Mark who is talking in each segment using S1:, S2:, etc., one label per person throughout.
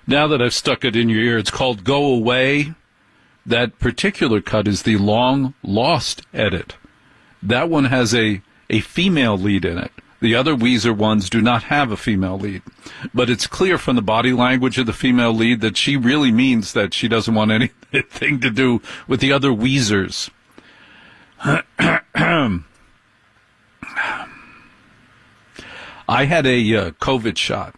S1: Now that I've stuck it in your ear, it's called Go Away. That particular cut is the Long Lost edit. That one has a female lead in it. The other Weezer ones do not have a female lead. But it's clear from the body language of the female lead that she really means that she doesn't want anything to do with the other Weezers. I had a COVID shot,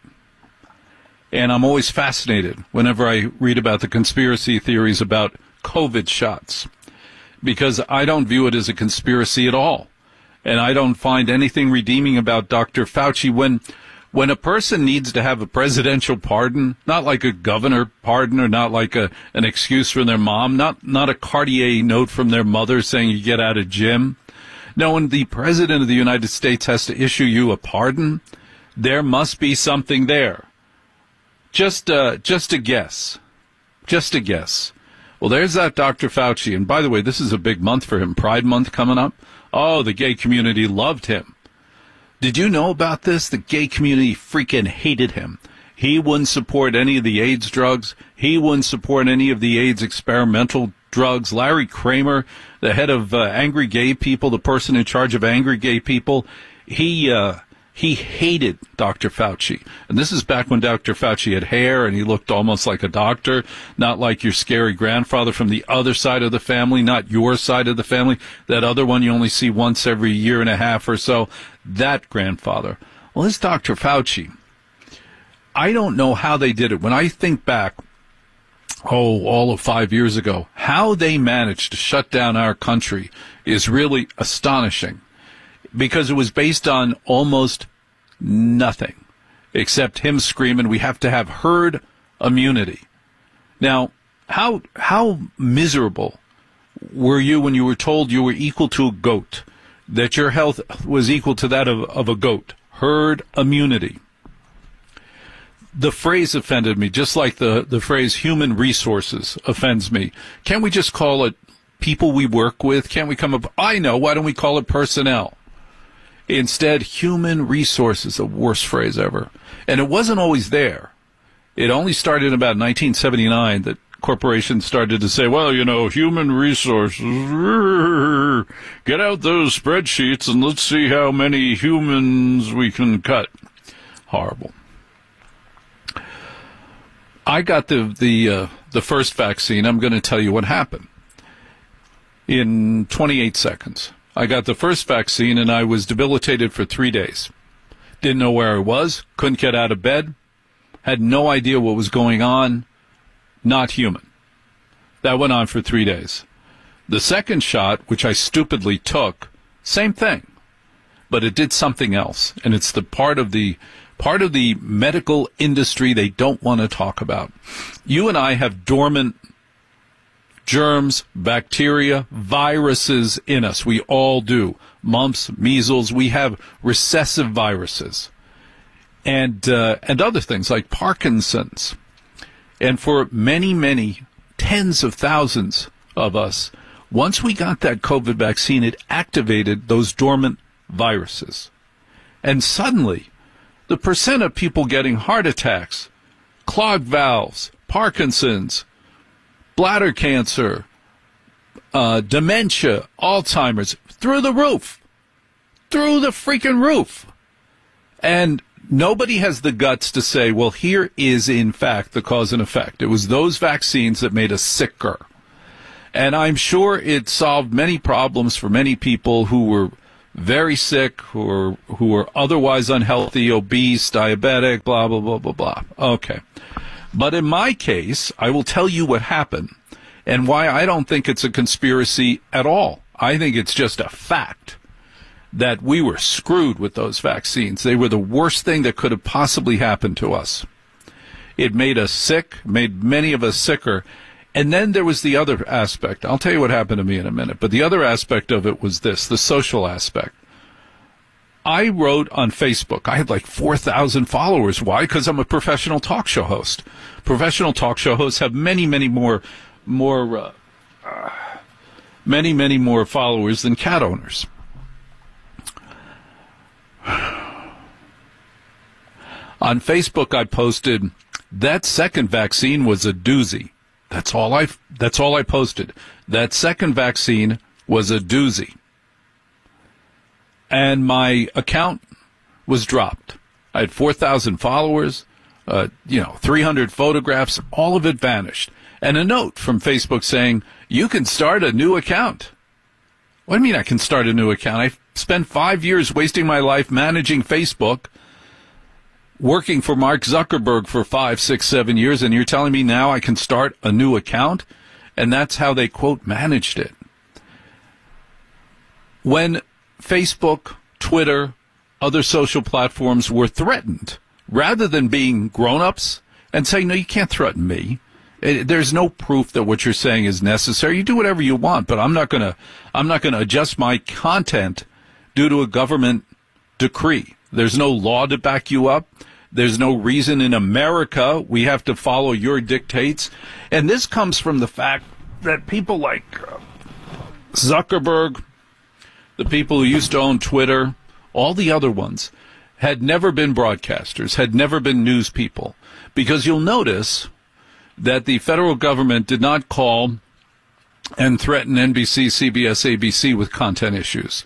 S1: and I'm always fascinated whenever I read about the conspiracy theories about COVID shots, because I don't view it as a conspiracy at all. And I don't find anything redeeming about Dr. Fauci. When a person needs to have a presidential pardon, not like a governor pardon or not like an excuse from their mom, not a Cartier note from their mother saying you get out of gym. No, when the president of the United States has to issue you a pardon, there must be something there. Just a guess. Just a guess. Well, there's that Dr. Fauci. And by the way, this is a big month for him. Pride Month coming up. Oh, the gay community loved him. Did you know about this? The gay community freaking hated him. He wouldn't support any of the AIDS drugs. He wouldn't support any of the AIDS experimental drugs. Larry Kramer, the head of Angry Gay People, the person in charge of Angry Gay People, he hated Dr. Fauci. And this is back when Dr. Fauci had hair and he looked almost like a doctor, not like your scary grandfather from the other side of the family, not your side of the family, that other one you only see once every year and a half or so, that grandfather. Well, this Dr. Fauci, I don't know how they did it. When I think back, all of 5 years ago, how they managed to shut down our country is really astonishing. Because it was based on almost nothing except him screaming, we have to have herd immunity. Now, how miserable were you when you were told you were equal to a goat, that your health was equal to that of a goat? Herd immunity. The phrase offended me, just like the phrase human resources offends me. Can't we just call it people we work with? Can't we come up, I know, why don't we call it personnel? Instead, human resources, the worst phrase ever. And it wasn't always there. It only started in about 1979 that corporations started to say, well, you know, human resources, get out those spreadsheets and let's see how many humans we can cut. Horrible. I got the first vaccine. I'm going to tell you what happened in 28 seconds. I got the first vaccine, and I was debilitated for 3 days. Didn't know where I was, couldn't get out of bed, had no idea what was going on. Not human. That went on for 3 days. The second shot, which I stupidly took, same thing. But it did something else, and it's the part of the medical industry they don't want to talk about. You and I have dormant germs, bacteria, viruses in us. We all do. Mumps, measles. We have recessive viruses and other things like Parkinson's. And for many, many tens of thousands of us, once we got that COVID vaccine, it activated those dormant viruses. And suddenly, the percent of people getting heart attacks, clogged valves, Parkinson's, bladder cancer, dementia, Alzheimer's, through the roof. Through the freaking roof. And nobody has the guts to say, well, here is, in fact, the cause and effect. It was those vaccines that made us sicker. And I'm sure it solved many problems for many people who were very sick, who were otherwise unhealthy, obese, diabetic, blah, blah, blah, blah, blah. Okay. But in my case, I will tell you what happened and why I don't think it's a conspiracy at all. I think it's just a fact that we were screwed with those vaccines. They were the worst thing that could have possibly happened to us. It made us sick, made many of us sicker. And then there was the other aspect. I'll tell you what happened to me in a minute. But the other aspect of it was this, the social aspect. I wrote on Facebook. I had like 4,000 followers. Why? Because I'm a professional talk show host. Professional talk show hosts have many more followers than cat owners. On Facebook, I posted, That second vaccine was a doozy. That's all I posted. That second vaccine was a doozy. And my account was dropped. I had 4,000 followers, 300 photographs, all of it vanished. And a note from Facebook saying, you can start a new account. What do you mean I can start a new account? I spent 5 years wasting my life managing Facebook, working for Mark Zuckerberg for 5, 6, 7 years, and you're telling me now I can start a new account? And that's how they, quote, managed it. When Facebook, Twitter, other social platforms were threatened, rather than being grown-ups and saying, no, you can't threaten me. There's no proof that what you're saying is necessary. You do whatever you want, but I'm not going to adjust my content due to a government decree. There's no law to back you up. There's no reason in America we have to follow your dictates. And this comes from the fact that people like Zuckerberg, the people who used to own Twitter, all the other ones, had never been broadcasters, had never been news people. Because you'll notice that the federal government did not call and threaten NBC, CBS, ABC with content issues.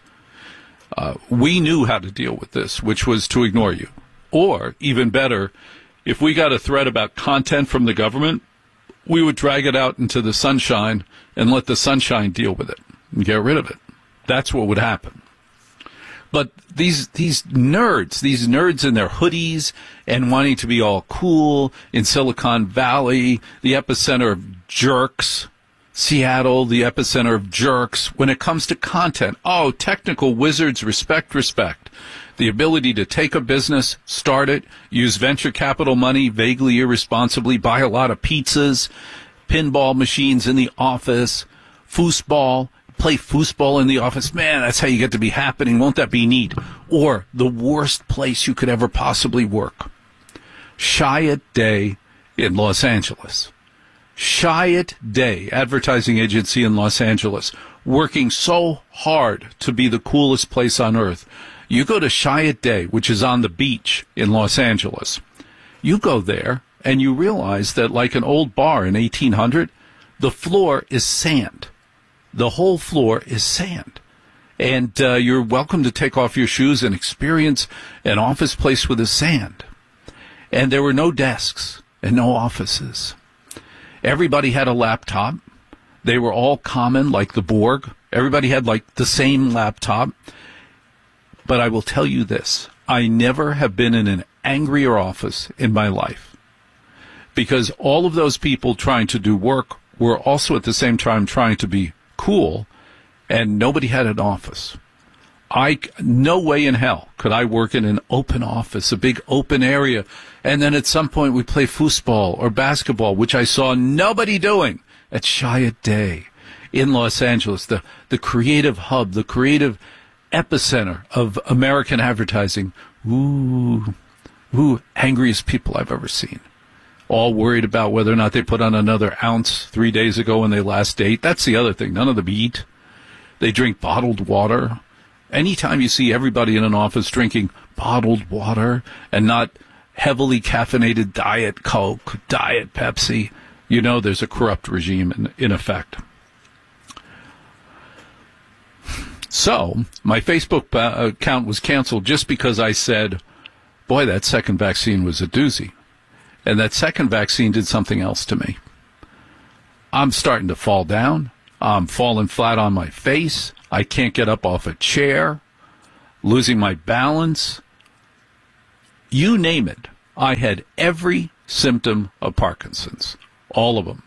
S1: We knew how to deal with this, which was to ignore you. Or, even better, if we got a threat about content from the government, we would drag it out into the sunshine and let the sunshine deal with it and get rid of it. That's what would happen. But these nerds in their hoodies and wanting to be all cool in Silicon Valley, the epicenter of jerks, Seattle, the epicenter of jerks, when it comes to content, technical wizards, respect. The ability to take a business, start it, use venture capital money vaguely irresponsibly, buy a lot of pizzas, pinball machines in the office, foosball, play foosball in the office. Man, that's how you get to be happening. Won't that be neat? Or the worst place you could ever possibly work. Chiat Day in Los Angeles. Chiat Day, advertising agency in Los Angeles, working so hard to be the coolest place on earth. You go to Chiat Day, which is on the beach in Los Angeles. You go there and you realize that like an old bar in 1800, the floor is sand. The whole floor is sand. And you're welcome to take off your shoes and experience an office place with the sand. And there were no desks and no offices. Everybody had a laptop. They were all common, like the Borg. Everybody had like the same laptop. But I will tell you this. I never have been in an angrier office in my life. Because all of those people trying to do work were also at the same time trying to be cool, and nobody had an office. No way in hell could I work in an open office, a big open area, and then at some point we play foosball or basketball, which I saw nobody doing at Chiat Day in Los Angeles, the creative hub, the creative epicenter of American advertising. Angriest people I've ever seen. All worried about whether or not they put on another ounce 3 days ago when they last ate. That's the other thing. None of them eat. They drink bottled water. Anytime you see everybody in an office drinking bottled water and not heavily caffeinated Diet Coke, Diet Pepsi, you know there's a corrupt regime in effect. So my Facebook account was canceled just because I said, boy, that second vaccine was a doozy. And that second vaccine did something else to me. I'm starting to fall down. I'm falling flat on my face. I can't get up off a chair. Losing my balance. You name it. I had every symptom of Parkinson's. All of them.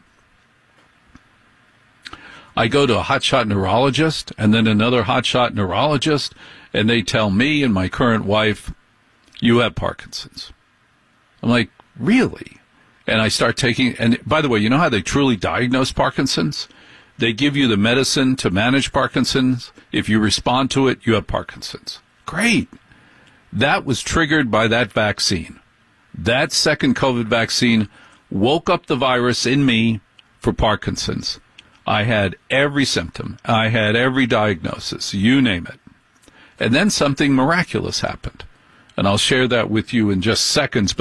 S1: I go to a hotshot neurologist and then another hotshot neurologist, and they tell me and my current wife, you have Parkinson's. I'm like, really? And I start taking, and by the way, you know how they truly diagnose Parkinson's? They give you the medicine to manage Parkinson's. If you respond to it, you have Parkinson's. Great. That was triggered by that vaccine. That second COVID vaccine woke up the virus in me for Parkinson's. I had every symptom. I had every diagnosis. You name it. And then something miraculous happened. And I'll share that with you in just seconds. But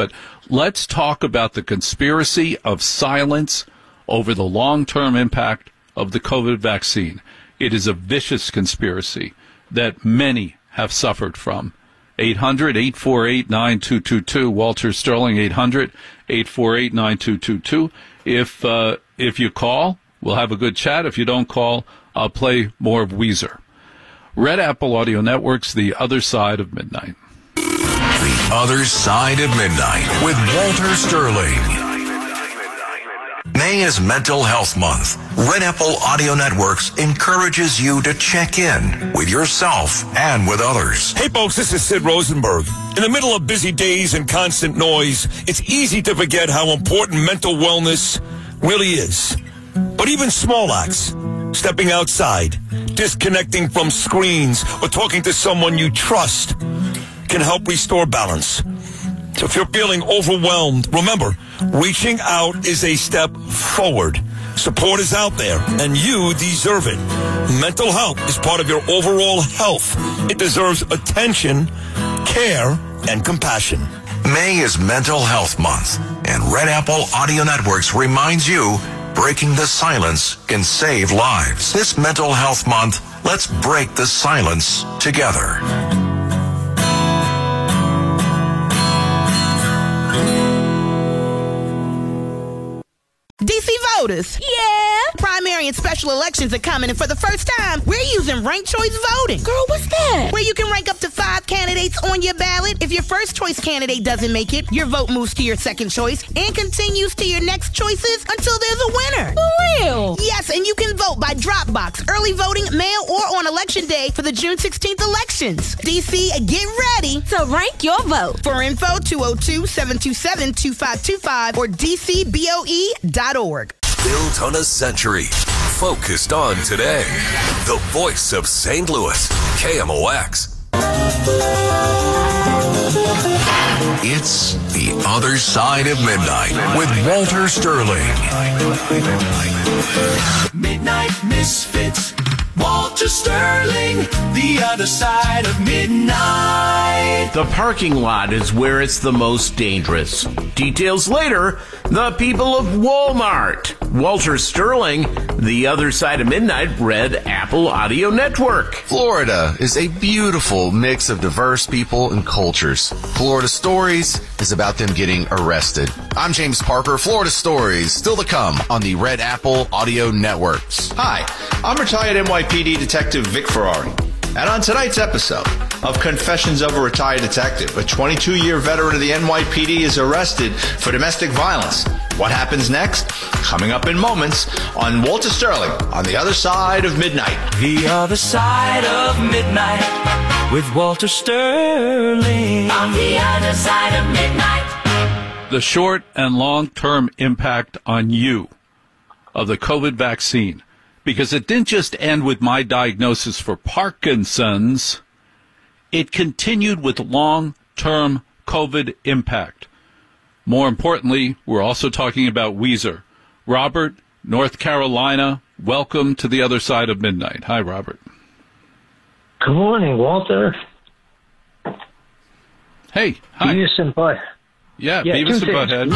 S1: Let's talk about the conspiracy of silence over the long-term impact of the COVID vaccine. It is a vicious conspiracy that many have suffered from. 800-848-9222. Walter Sterling, 800-848-9222. If you call, we'll have a good chat. If you don't call, I'll play more of Weezer. Red Apple Audio Network's The Other Side of Midnight.
S2: The Other Side of Midnight with Walter Sterling. May is Mental Health Month. Red Apple Audio Networks encourages you to check in with yourself and with others.
S3: Hey folks, this is Sid Rosenberg. In the middle of busy days and constant noise, it's easy to forget how important mental wellness really is. But even small acts, stepping outside, disconnecting from screens, or talking to someone you trust can help restore balance. So if you're feeling overwhelmed, remember, reaching out is a step forward. Support is out there, and you deserve it. Mental health is part of your overall health. It deserves attention, care, and compassion.
S2: May is Mental Health Month, and Red Apple Audio Networks reminds you, breaking the silence can save lives. This Mental Health Month, let's break the silence together.
S4: DC voters. Yeah. Primary and special elections are coming, and for the first time, we're using ranked choice voting. Girl, what's that? Where you can rank up to 5 candidates on your ballot. If your first choice candidate doesn't make it, your vote moves to your second choice and continues to your next choices until there's a winner. For real? Yes, and you can vote by drop box, early voting, mail, or on election day for the June 16th elections. DC, get ready to rank your vote. For info, 202-727-2525 or dcboe.org.
S5: Built on a century, focused on today. The voice of St. Louis, KMOX.
S2: It's The Other Side of Midnight with Walter Sterling.
S6: Midnight Misfits, Walter Sterling, The Other Side of Midnight.
S7: The parking lot is where it's the most dangerous. Details later. The people of Walmart. Walter Sterling, The Other Side of Midnight, Red Apple Audio Network.
S8: Florida is a beautiful mix of diverse people and cultures. Florida Stories is about them getting arrested. I'm James Parker. Florida Stories, still to come on the Red Apple Audio Networks.
S9: Hi, I'm retired NYPD Detective Vic Ferrari. And on tonight's episode of Confessions of a Retired Detective, a 22-year veteran of the NYPD is arrested for domestic violence. What happens next? Coming up in moments on Walter Sterling on The Other Side of Midnight.
S6: The Other Side of Midnight with Walter Sterling. On The Other Side of Midnight.
S1: The short and long-term impact on you of the COVID vaccine. Because it didn't just end with my diagnosis for Parkinson's. It continued with long-term COVID impact. More importantly, we're also talking about Weezer. Robert, North Carolina, welcome to The Other Side of Midnight. Hi, Robert.
S10: Good morning, Walter.
S1: Hey, hi.
S10: Beavis and Butt.
S1: Yeah, Beavis and Butthead.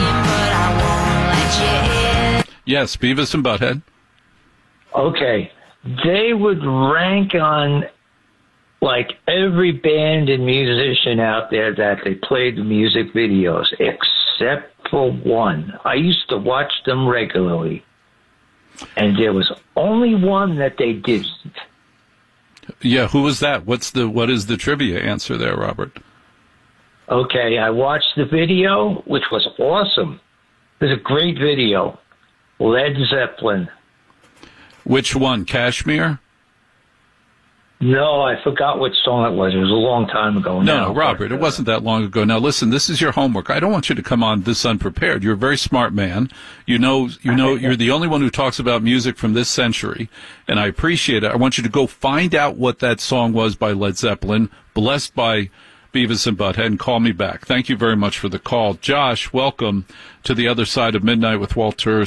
S1: Yes, Beavis and Butthead.
S10: Okay. They would rank on, like, every band and musician out there that they played the music videos, except for one. I used to watch them regularly, and there was only one that they didn't.
S1: Yeah, who was that? What is the trivia answer there, Robert?
S10: Okay, I watched the video, which was awesome. It was a great video. Led Zeppelin.
S1: Which one? Kashmir?
S10: No, I forgot what song it was. It was a long time ago now.
S1: No, Robert, it wasn't that long ago. Now, listen, this is your homework. I don't want you to come on this unprepared. You're a very smart man. You know, you're the only one who talks about music from this century, and I appreciate it. I want you to go find out what that song was by Led Zeppelin, blessed by Beavis and Butthead, and call me back. Thank you very much for the call. Josh, welcome to The Other Side of Midnight with Walter